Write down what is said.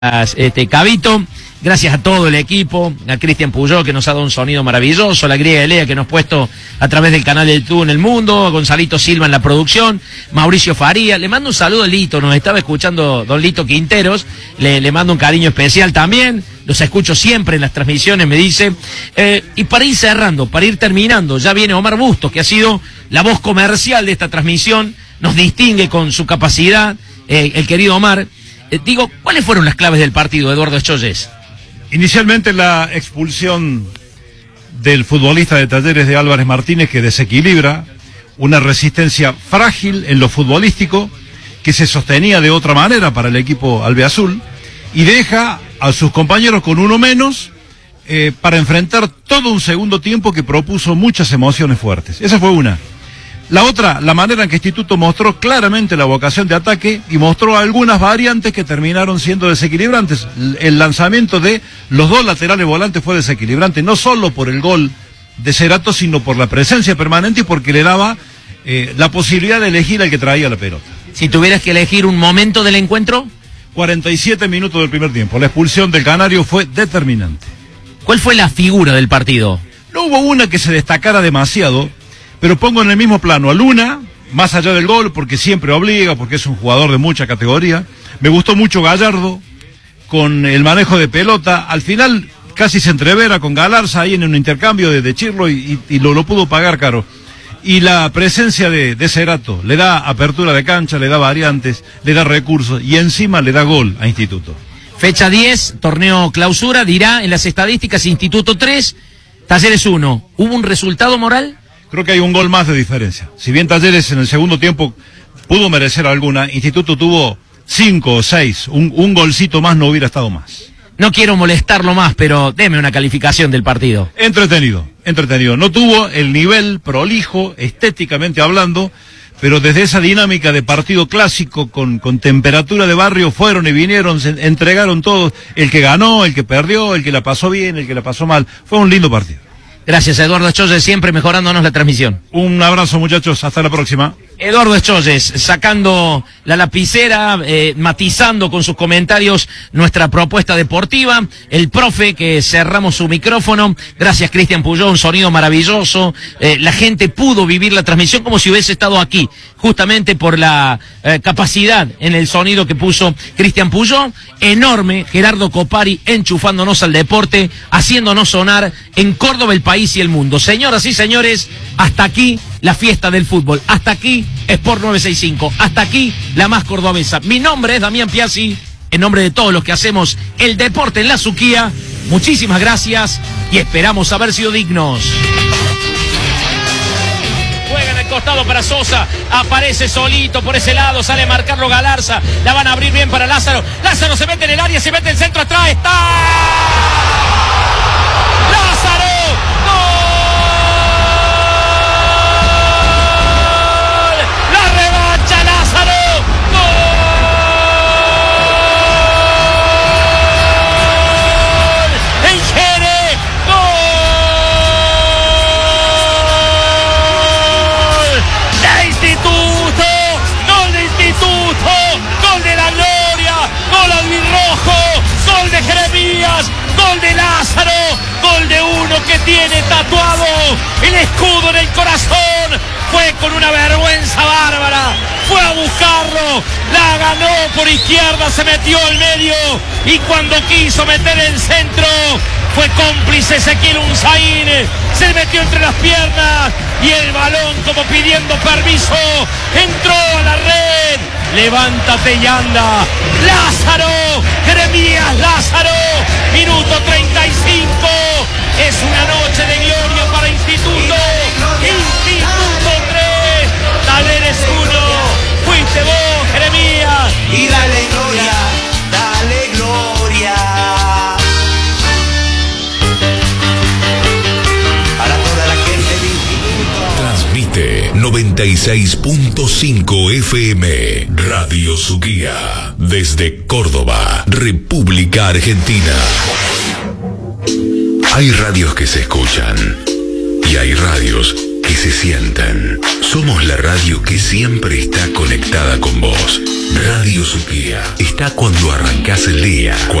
Cabito. Gracias a todo el equipo, a Cristian Puyol, que nos ha dado un sonido maravilloso, a la griega Elea, que nos ha puesto a través del canal de YouTube en el mundo, a Gonzalito Silva en la producción, Mauricio Faría. Le mando un saludo a Lito, nos estaba escuchando don Lito Quinteros, le mando un cariño especial también, los escucho siempre en las transmisiones, me dice. Y para ir cerrando, para ir terminando, ya viene Omar Bustos, que ha sido la voz comercial de esta transmisión, nos distingue con su capacidad, el querido Omar. ¿Cuáles fueron las claves del partido, Eduardo Escholles? Inicialmente la expulsión del futbolista de Talleres de Álvarez Martínez, que desequilibra una resistencia frágil en lo futbolístico, que se sostenía de otra manera para el equipo albiazul, y deja a sus compañeros con uno menos para enfrentar todo un segundo tiempo que propuso muchas emociones fuertes. Esa fue una. La otra, la manera en que Instituto mostró claramente la vocación de ataque y mostró algunas variantes que terminaron siendo desequilibrantes. El lanzamiento de los dos laterales volantes fue desequilibrante, no solo por el gol de Cerato, sino por la presencia permanente y porque le daba la posibilidad de elegir al que traía la pelota. Si tuvieras que elegir un momento del encuentro. 47 minutos del primer tiempo. La expulsión del Canario fue determinante. ¿Cuál fue la figura del partido? No hubo una que se destacara demasiado, pero pongo en el mismo plano a Luna, más allá del gol, porque siempre obliga, porque es un jugador de mucha categoría. Me gustó mucho Gallardo, con el manejo de pelota. Al final casi se entrevera con Galarza ahí en un intercambio de Chirlo y lo pudo pagar caro. Y la presencia de Cerato le da apertura de cancha, le da variantes, le da recursos y encima le da gol a Instituto. Fecha 10, torneo clausura, dirá en las estadísticas Instituto 3, Talleres 1. ¿Hubo un resultado moral? Creo que hay un gol más de diferencia. Si bien Talleres en el segundo tiempo pudo merecer alguna, Instituto tuvo 5 o 6. Un golcito más no hubiera estado más. No quiero molestarlo más, pero deme una calificación del partido. Entretenido. No tuvo el nivel prolijo, estéticamente hablando, pero desde esa dinámica de partido clásico con temperatura de barrio fueron y vinieron, se entregaron todos. El que ganó, el que perdió, el que la pasó bien, el que la pasó mal. Fue un lindo partido. Gracias, Eduardo Escholles, siempre mejorándonos la transmisión. Un abrazo, muchachos, hasta la próxima. Eduardo Escholles, sacando la lapicera, matizando con sus comentarios nuestra propuesta deportiva. El profe, que cerramos su micrófono. Gracias, Cristian Puyol, un sonido maravilloso. La gente pudo vivir la transmisión como si hubiese estado aquí, justamente por la capacidad en el sonido que puso Cristian Puyol. Enorme, Gerardo Copari, enchufándonos al deporte, haciéndonos sonar en Córdoba, el país y el mundo. Señoras y señores, hasta aquí la fiesta del fútbol. Hasta aquí Sport 965. Hasta aquí la más cordobesa. Mi nombre es Damián Piazzi. En nombre de todos los que hacemos el deporte en la Suquía, muchísimas gracias y esperamos haber sido dignos. Juega en el costado para Sosa. Aparece solito por ese lado. Sale a marcarlo Galarza. La van a abrir bien para Lázaro. Lázaro se mete en el área. Se mete en el centro atrás. ¡Está! ¡Lázaro! Gol de Lázaro, gol de uno que tiene tatuado el escudo en el corazón. Fue con una vergüenza bárbara, fue a buscarlo, la ganó por izquierda, se metió al medio y cuando quiso meter el centro fue cómplice Ezequiel Unzaín, se metió entre las piernas y el balón, como pidiendo permiso, entró a la red. Levántate y anda. Lázaro, Jeremías Lázaro, minuto 35. Es una noche de gloria para Instituto. Instituto 3, Talleres 1. Fuiste vos, Jeremías. Y dale gloria, dale gloria. Para toda la gente de Instituto. Transmite 96.5 FM Radio Suquía desde Córdoba, República Argentina. Hay radios que se escuchan y hay radios que se sienten. Somos la radio que siempre está conectada con vos. Radio Suquía está cuando arrancás el día.